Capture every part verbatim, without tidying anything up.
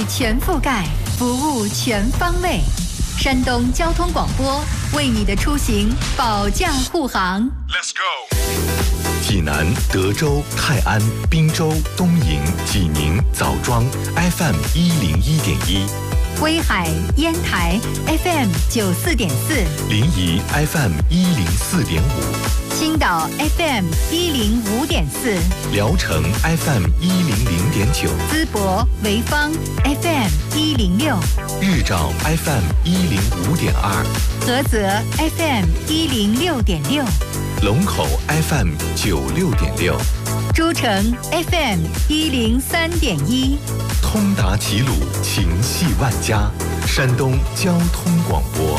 域全覆盖，服务全方位。山东交通广播为你的出行保驾护航。 Let's go！ 济南、德州、泰安、滨州、东营、济宁、枣庄 F M 一零一点一， 威海、烟台 F M 九四点四， 临沂 F M 一零四点五， 青岛 F M 一零五点四， 聊城 F M 一零零点九， 淄博、潍坊 F M 一零六， 日照 F M 一零五点二， 菏泽 F M 一零六点六， 龙口 F M 九六点六， 诸城 F M 一零三点一， 通达齐鲁，情系万家，山东交通广播。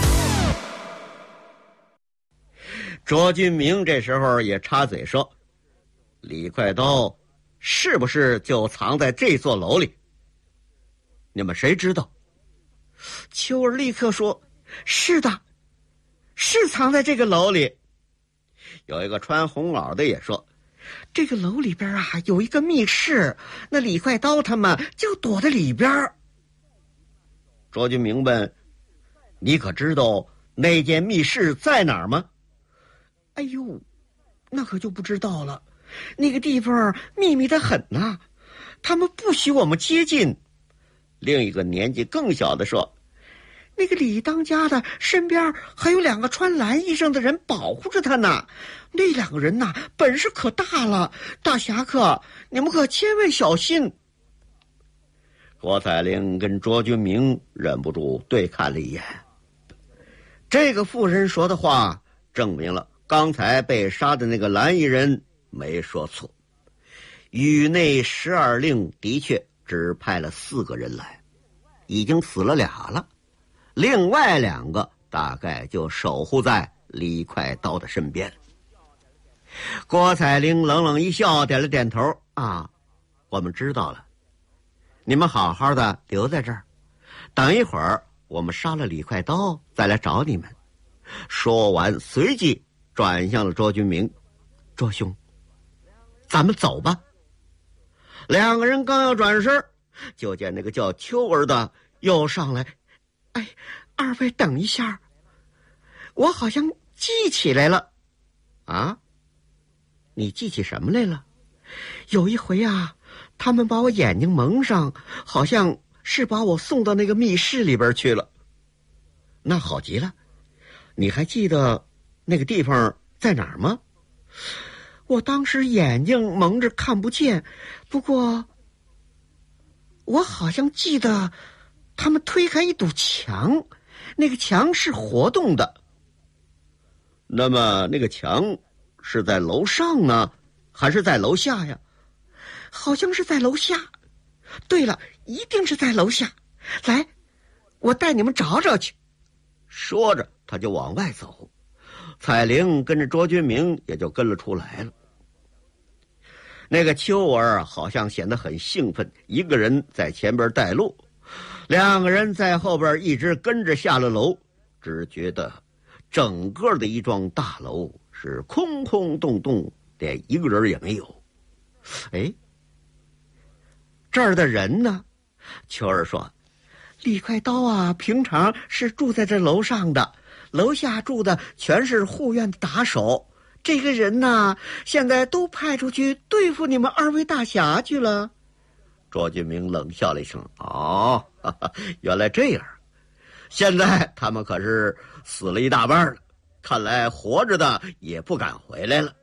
卓君明这时候也插嘴说：“李快刀是不是就藏在这座楼里？你们谁知道？”秋儿立刻说：“是的，是藏在这个楼里。”有一个穿红袄的也说：“这个楼里边啊有一个密室，那李快刀他们就躲在里边。”卓君明问：“你可知道那间密室在哪儿吗？”“哎呦，那可就不知道了，那个地方秘密得很呐、啊，他们不许我们接近。”另一个年纪更小的说：“那个李当家的身边还有两个穿蓝衣裳的人保护着他呢，那两个人呐、啊、本事可大了，大侠客，你们可千万小心。”郭采玲跟卓君明忍不住对看了一眼。这个妇人说的话证明了刚才被杀的那个蓝衣人没说错，宇内十二令的确只派了四个人来，已经死了俩了，另外两个大概就守护在李快刀的身边。郭采玲冷冷一笑，点了点头：“啊，我们知道了，你们好好的留在这儿，等一会儿我们杀了李快刀再来找你们。”说完随即转向了卓君明：“卓兄，咱们走吧。”两个人刚要转身，就见那个叫秋儿的又上来：“哎，二位等一下，我好像记起来了。”“啊，你记起什么来了？”“有一回啊，他们把我眼睛蒙上，好像是把我送到那个密室里边去了。”“那好极了，你还记得那个地方在哪儿吗？”“我当时眼睛蒙着看不见，不过我好像记得他们推开一堵墙，那个墙是活动的。”“那么那个墙是在楼上呢，还是在楼下呀？”“好像是在楼下。”“对了，一定是在楼下。来，我带你们找找去。”说着他就往外走，彩玲跟着卓君明也就跟了出来了。那个秋儿好像显得很兴奋，一个人在前边带路，两个人在后边一直跟着下了楼，只觉得整个的一幢大楼是空空洞洞，连一个人也没有。哎，这儿的人呢？秋儿说：“李快刀啊，平常是住在这楼上的，楼下住的全是护院的打手。这个人呢，现在都派出去对付你们二位大侠去了。”卓君明冷笑了一声：“哦，哈哈，原来这样。现在他们可是死了一大半了，看来活着的也不敢回来了。”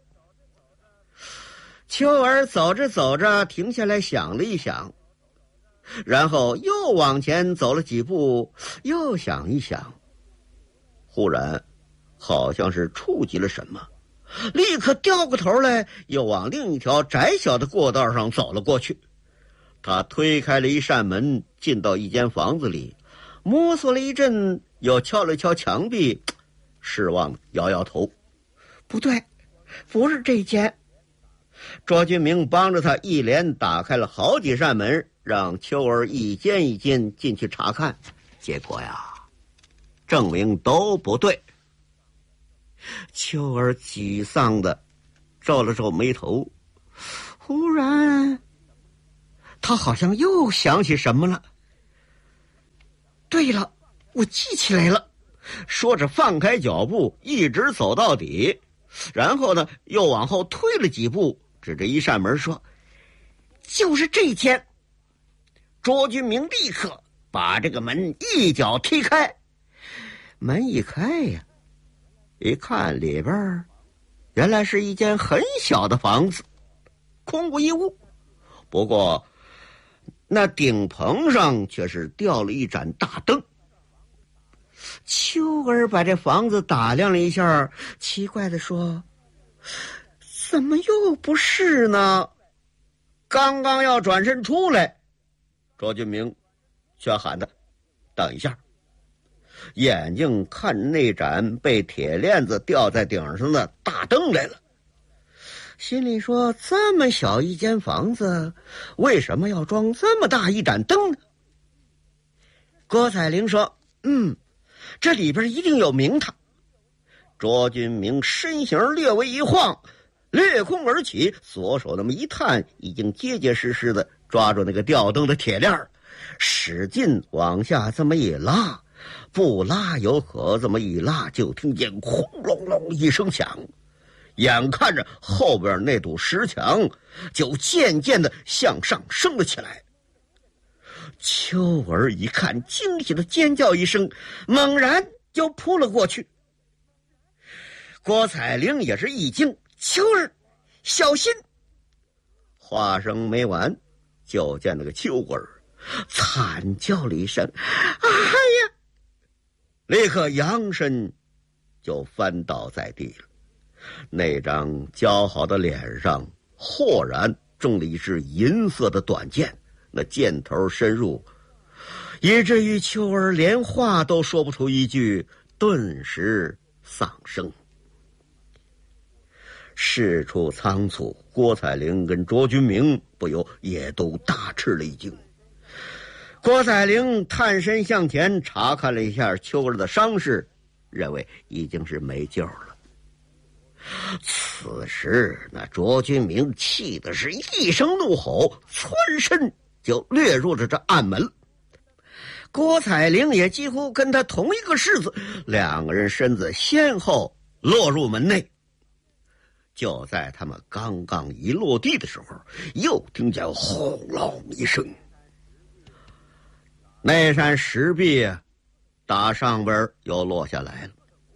秋儿走着走着停下来想了一想，然后又往前走了几步，又想一想，忽然好像是触及了什么，立刻掉过头来，又往另一条窄小的过道上走了过去。他推开了一扇门，进到一间房子里，摸索了一阵，又敲了敲墙壁，失望摇摇头：“不对，不是这间。”卓君明帮着他一连打开了好几扇门，让秋儿一间一间进去查看，结果呀，证明都不对。秋儿沮丧的皱了皱眉头，忽然他好像又想起什么了。对了，我记起来了。说着放开脚步，一直走到底，然后呢又往后退了几步，指着一扇门说：就是这间。卓君明立刻把这个门一脚踢开，门一开呀，一看里边原来是一间很小的房子，空无一物。不过那顶棚上却是吊了一盏大灯。秋儿把这房子打量了一下，奇怪地说：怎么又不是呢？刚刚要转身出来，卓君明却喊他等一下，眼睛看那盏被铁链子吊在顶上的大灯来了，心里说：这么小一间房子，为什么要装这么大一盏灯呢？郭彩玲说：嗯，这里边一定有名堂。卓君明身形略微一晃，掠空而起，左手那么一探，已经结结实实的抓住那个吊灯的铁链，使劲往下这么一拉，不拉有可，这么一拉，就听见轰隆隆一声响，眼看着后边那堵石墙就渐渐的向上升了起来。秋儿一看，惊喜的尖叫一声，猛然就扑了过去。郭彩玲也是一惊：秋儿，小心！话声没完，就见那个秋儿惨叫了一声：哎呀！立刻扬身就翻倒在地了。那张姣好的脸上豁然中了一支银色的短剑，那箭头深入，以至于秋儿连话都说不出一句，顿时丧生。事出仓促，郭彩玲跟卓君明不由也都大吃了一惊。郭彩玲探身向前查看了一下秋儿的伤势，认为已经是没救了。此时那卓君明气的是一声怒吼，窜身就掠入了这暗门。郭彩玲也几乎跟他同一个式子，两个人身子先后落入门内。就在他们刚刚一落地的时候，又听见轰隆一声，那扇石壁打上边又落下来了，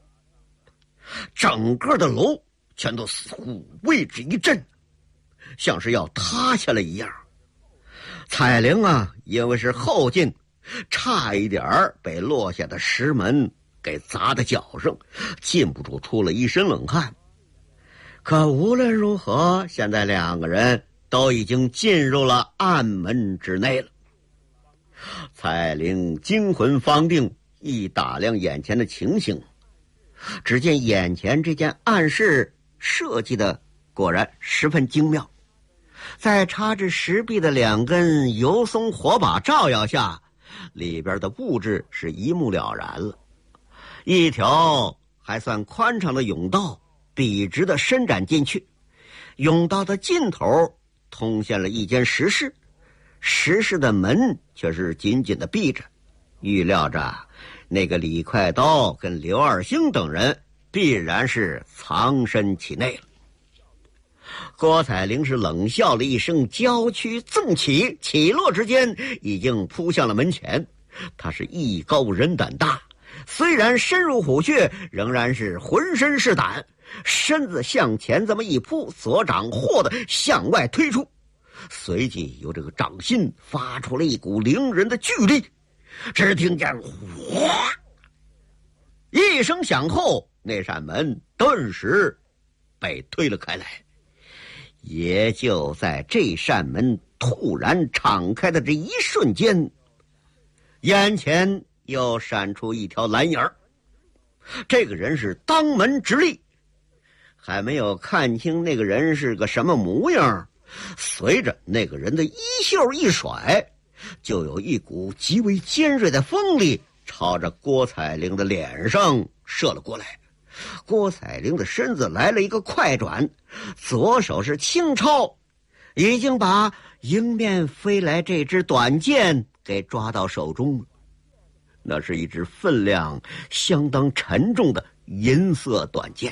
整个的楼全都似乎为之一震，像是要塌下来一样。彩玲啊，因为是后进，差一点被落下的石门给砸在脚上，禁不住出了一身冷汗。可无论如何，现在两个人都已经进入了暗门之内了。彩玲惊魂方定，一打量眼前的情形，只见眼前这件暗室设计的果然十分精妙，在插着石壁的两根油松火把照耀下，里边的布置是一目了然了。一条还算宽敞的甬道笔直的伸展进去，甬道的尽头通向了一间石室，石室的门却是紧紧的闭着，预料着那个李快刀跟刘二星等人必然是藏身其内了。郭彩玲是冷笑了一声，娇躯纵起，起落之间已经扑向了门前。他是艺高人胆大，虽然深入虎穴，仍然是浑身是胆，身子向前这么一扑，左掌豁地向外推出，随即由这个掌心发出了一股凌人的巨力，只听见哗一声响后，那扇门顿时被推了开来。也就在这扇门突然敞开的这一瞬间，眼前又闪出一条蓝影儿。这个人是当门直立，还没有看清那个人是个什么模样，随着那个人的衣袖一甩，就有一股极为尖锐的锋利朝着郭彩玲的脸上射了过来。郭彩玲的身子来了一个快转，左手是轻抄， 已经把迎面飞来这支短剑给抓到手中了。那是一支分量相当沉重的银色短剑。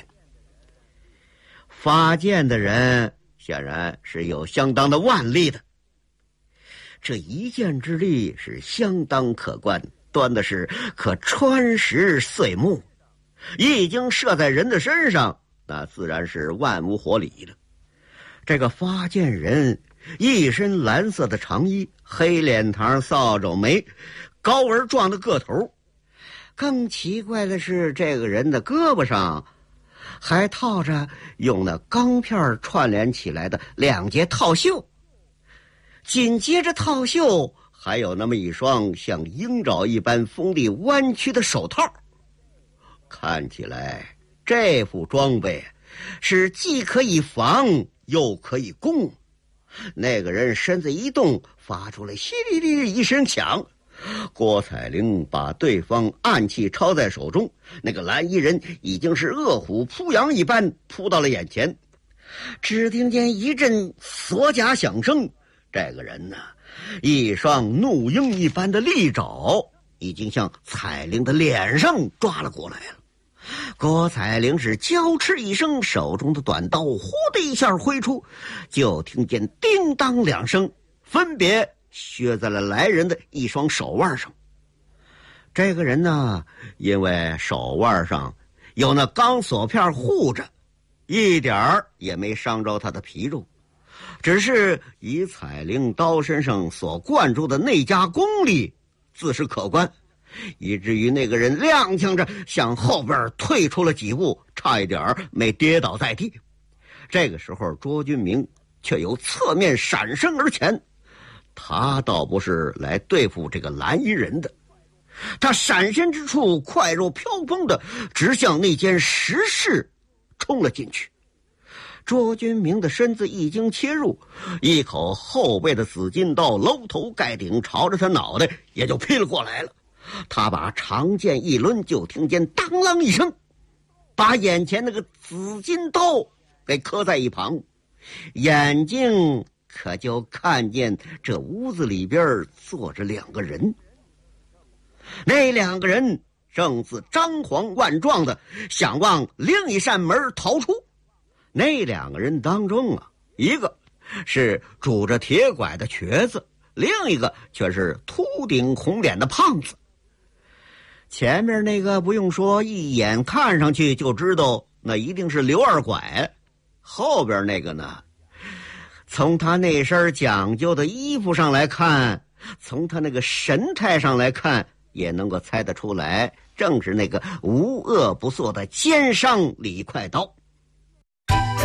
发剑的人显然是有相当的腕力的，这一剑之力是相当可观，端的是可穿石碎木，一经射在人的身上，那自然是万无活理了。这个发剑人一身蓝色的长衣，黑脸膛，扫帚眉，高而壮的个头。更奇怪的是，这个人的胳膊上还套着用那钢片串联起来的两节套袖，紧接着套袖还有那么一双像鹰爪一般锋利弯曲的手套。看起来这副装备是既可以防又可以攻。那个人身子一动，发出了淅沥沥一声响，郭采玲把对方暗器抄在手中，那个蓝衣人已经是饿虎扑羊一般扑到了眼前。只听见一阵锁甲响声，这个人呢，一双怒鹰一般的利爪已经向彩玲的脸上抓了过来了。郭采玲是娇嗤一声，手中的短刀呼的一下挥出，就听见叮当两声，分别削在了来人的一双手腕上。这个人呢，因为手腕上有那钢锁片护着，一点儿也没伤着他的皮肉，只是以彩玲刀身上所灌注的内家功力自是可观，以至于那个人踉跄着向后边退出了几步，差一点没跌倒在地。这个时候卓君明却由侧面闪身而前，他倒不是来对付这个蓝衣人的，他闪身之处快若飘风的直向那间石室冲了进去。卓君明的身子一经切入，一口后背的紫金刀搂头盖顶朝着他脑袋也就劈了过来了。他把长剑一抡，就听见当啷一声，把眼前那个紫金刀给磕在一旁，眼睛可就看见这屋子里边坐着两个人。那两个人正自张狂万状的想往另一扇门逃出。那两个人当中啊，一个是拄着铁拐的瘸子，另一个却是秃顶红脸的胖子。前面那个不用说，一眼看上去就知道那一定是刘二拐。后边那个呢，从他那身讲究的衣服上来看，从他那个神态上来看，也能够猜得出来，正是那个无恶不作的奸商李快刀。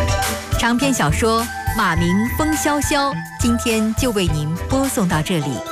长篇小说《马鸣风萧萧》，今天就为您播送到这里。